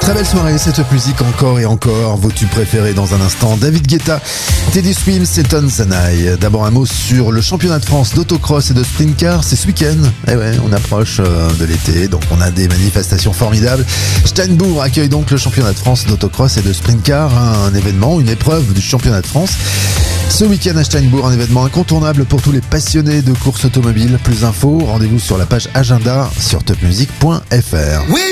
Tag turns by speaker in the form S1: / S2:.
S1: Très belle soirée, cette musique encore et encore, vos tubes préférés dans un instant. David Guetta, Teddy Swims et Ton Zanai. D'abord un mot sur le championnat de France d'autocross et de sprint car, c'est ce week-end. Eh ouais, on approche de l'été, donc on a des manifestations formidables. Steinbourg accueille donc le championnat de France d'autocross et de sprint car, un événement, une épreuve du championnat de France. Ce week-end à Steinbourg, un événement incontournable pour tous les passionnés de course automobile. Plus d'infos, rendez-vous sur la page agenda sur topmusic.fr.